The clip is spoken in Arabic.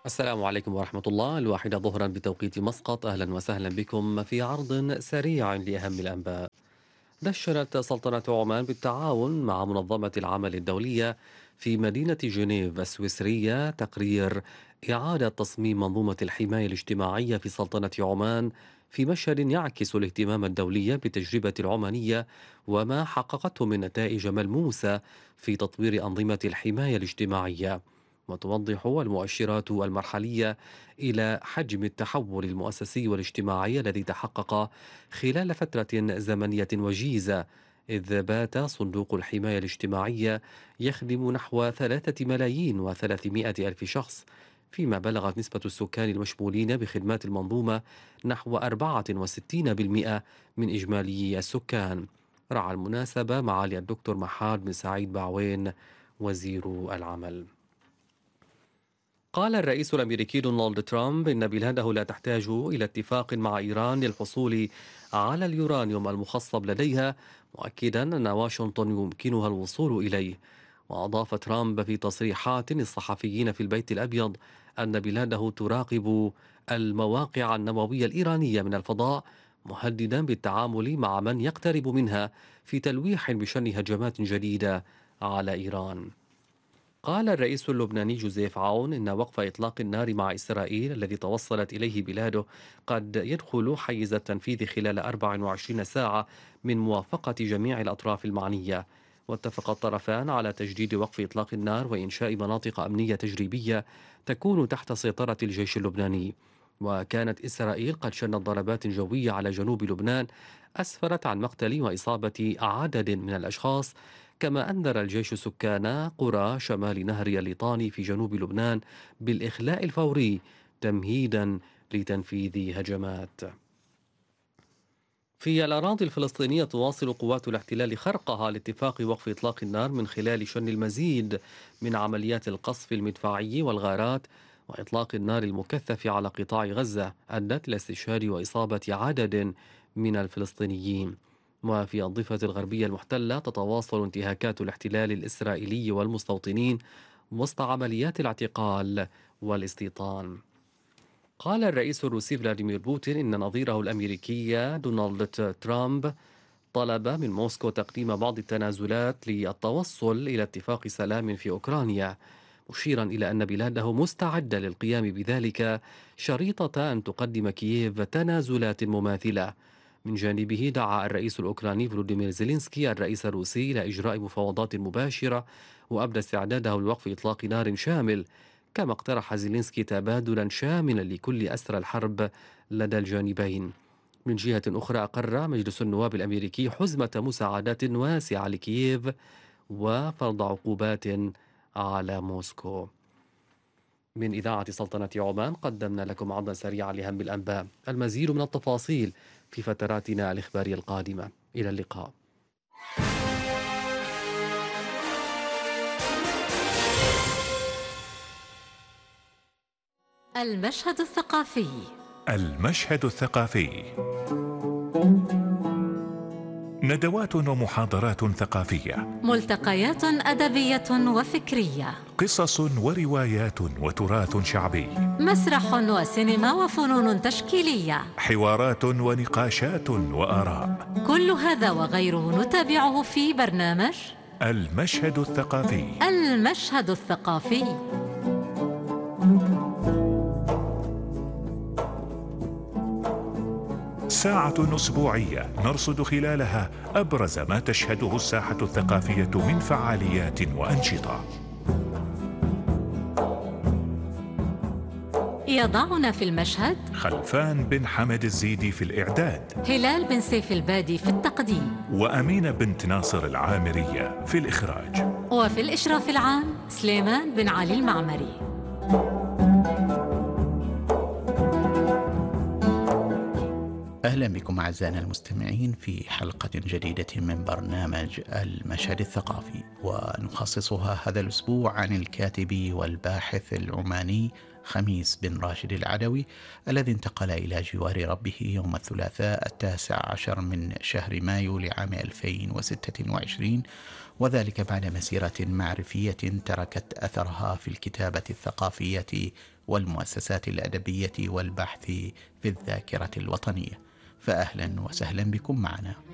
السلام عليكم ورحمة الله. 1 ظهرا بتوقيت مسقط. أهلا وسهلا بكم في عرض سريع لأهم الأنباء. نشرت سلطنة عمان بالتعاون مع منظمة العمل الدولية في مدينة جنيف السويسرية تقرير إعادة تصميم منظومة الحماية الاجتماعية في سلطنة عمان، في مشهد يعكس الاهتمام الدولي بالتجربة العمانية وما حققته من نتائج ملموسة في تطوير أنظمة الحماية الاجتماعية. وتوضح المؤشرات المرحلية إلى حجم التحول المؤسسي والاجتماعي الذي تحقق خلال فترة زمنية وجيزة، إذ بات صندوق الحماية الاجتماعية يخدم نحو 3,300,000 ألف شخص، فيما بلغت نسبة السكان المشمولين بخدمات المنظومة نحو 64% من إجمالي السكان. رعى المناسبة معالي الدكتور محاد بن سعيد بعوين وزير العمل. قال الرئيس الأمريكي دونالد ترامب إن بلاده لا تحتاج إلى اتفاق مع إيران للحصول على اليورانيوم المخصب لديها، مؤكدا أن واشنطن يمكنها الوصول إليه. وأضاف ترامب في تصريحات للصحفيين في البيت الأبيض أن بلاده تراقب المواقع النووية الإيرانية من الفضاء، مهددا بالتعامل مع من يقترب منها في تلويح بشن هجمات جديدة على إيران. قال الرئيس اللبناني جوزيف عون إن وقف إطلاق النار مع إسرائيل الذي توصلت إليه بلاده قد يدخل حيز التنفيذ خلال 24 ساعة من موافقة جميع الأطراف المعنية. واتفق الطرفان على تجديد وقف إطلاق النار وإنشاء مناطق أمنية تجريبية تكون تحت سيطرة الجيش اللبناني. وكانت إسرائيل قد شنت ضربات جوية على جنوب لبنان أسفرت عن مقتل وإصابة عدد من الأشخاص، كما أنذر الجيش سكان قرى شمال نهر الليطاني في جنوب لبنان بالإخلاء الفوري تمهيدا لتنفيذ هجمات. في الأراضي الفلسطينية تواصل قوات الاحتلال خرقها لاتفاق وقف إطلاق النار من خلال شن المزيد من عمليات القصف المدفعي والغارات، وإطلاق النار المكثف على قطاع غزة أدت إلى استشهاد وإصابة عدد من الفلسطينيين. وفي الضفة الغربية المحتلة تتواصل انتهاكات الاحتلال الإسرائيلي والمستوطنين وسط عمليات الاعتقال والاستيطان. قال الرئيس الروسي فلاديمير بوتين إن نظيره الأمريكي دونالد ترامب طلب من موسكو تقديم بعض التنازلات للتوصل إلى اتفاق سلام في أوكرانيا، مشيرا إلى أن بلاده مستعدة للقيام بذلك شريطة أن تقدم كييف تنازلات مماثلة. من جانبه دعا الرئيس الأوكراني فلوديمير زيلينسكي الرئيس الروسي إلى إجراء مفاوضات مباشرة، وأبدى استعداده لوقف إطلاق نار شامل. كما اقترح زيلينسكي تبادلا شاملا لكل أسرى الحرب لدى الجانبين. من جهة أخرى أقر مجلس النواب الأمريكي حزمة مساعدات واسعة لكييف وفرض عقوبات على موسكو. من إذاعة سلطنة عمان قدمنا لكم عرضا سريعا لهم الأنباء. المزيد من التفاصيل في فتراتنا الإخبارية القادمة. إلى اللقاء. المشهد الثقافي. المشهد الثقافي، ندوات ومحاضرات ثقافية، ملتقيات أدبية وفكرية، قصص وروايات وتراث شعبي، مسرح وسينما وفنون تشكيلية، حوارات ونقاشات وآراء. كل هذا وغيره نتابعه في برنامج المشهد الثقافي. المشهد الثقافي. ساعة أسبوعية نرصد خلالها أبرز ما تشهده الساحة الثقافية من فعاليات وأنشطة. يضعنا في المشهد خلفان بن حمد الزيدي في الإعداد، هلال بن سيف البادي في التقديم، وأمينة بنت ناصر العامرية في الإخراج، وفي الإشراف العام سليمان بن علي المعمري. أهلا بكم أعزائنا المستمعين في حلقة جديدة من برنامج المشهد الثقافي، ونخصصها هذا الأسبوع عن الكاتب والباحث العماني خميس بن راشد العدوي، الذي انتقل إلى جوار ربه يوم الثلاثاء 19 من شهر مايو لعام 2026، وذلك بعد مسيرة معرفية تركت أثرها في الكتابة الثقافية والمؤسسات الأدبية والبحث في الذاكرة الوطنية. فأهلا وسهلا بكم معنا.